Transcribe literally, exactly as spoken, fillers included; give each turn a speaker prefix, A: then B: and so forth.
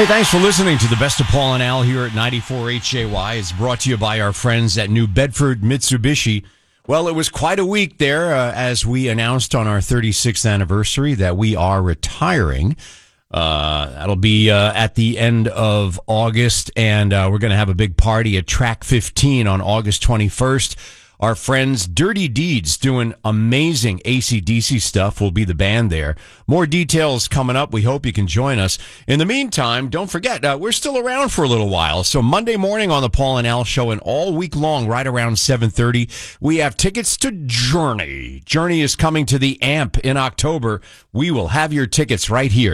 A: Hey, thanks for listening to the Best of Paul and Al here at ninety-four H J Y. It's brought to you by our friends at New Bedford Mitsubishi. Well, it was quite a week there uh, as we announced on our thirty-sixth anniversary that we are retiring. Uh, that'll be uh, at the end of August, and uh, we're going to have a big party at Track fifteen on August twenty-first. Our friends Dirty Deeds doing amazing A C D C stuff will be the band there. More details coming up. We hope you can join us. In the meantime, don't forget, uh, we're still around for a little while. So Monday morning on the Paul and Al Show and all week long, right around seven thirty, we have tickets to Journey. Journey is coming to the A M P in October. We will have your tickets right here.